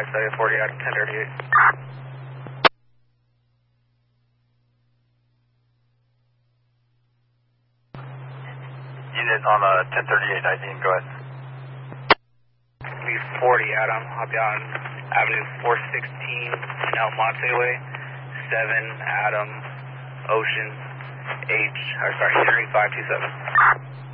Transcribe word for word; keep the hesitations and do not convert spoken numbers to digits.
five seven forty out of ten thirty-eight. Unit on uh, ten thirty-eight, I D, go ahead. Leave forty, Adam. I'll be on Avenue four sixteen in El Monte Way. seven, Adam, Ocean, H, or sorry, Henry five two seven.